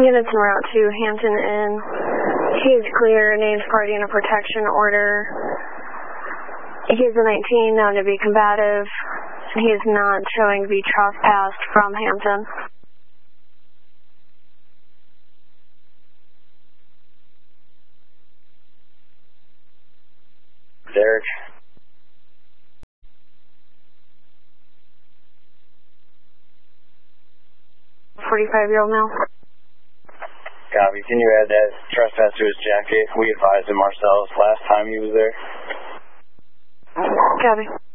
Units en route to Hampton Inn. He is clear, named party in a protection order. He is a 19, known to be combative. He is not showing to be trespassed from Hampton. Derek. 45-year-old male. Copy. Can you add that trespass to his jacket? We advised him ourselves last time he was there. Copy.